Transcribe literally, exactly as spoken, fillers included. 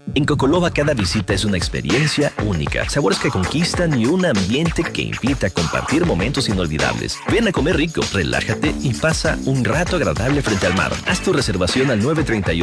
En Cocoloba cada visita es una experiencia única, sabores que conquistan y un ambiente que invita a compartir momentos inolvidables. Ven a comer rico, relájate y pasa un rato agradable frente al mar. Haz tu reservación al nueve treinta y ocho